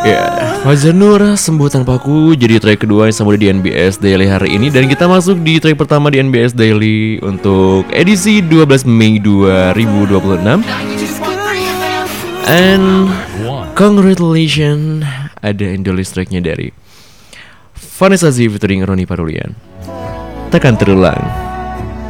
Ya, Fajar Nur sembuh tanpaku jadi track kedua yang sama di NBS Daily hari ini. Dan kita masuk di track pertama di NBS Daily untuk edisi 12 Mei 2026. And congratulations, ada Indolis tracknya dari Vanessa Z featuring Roni Parulian. Takkan terulang.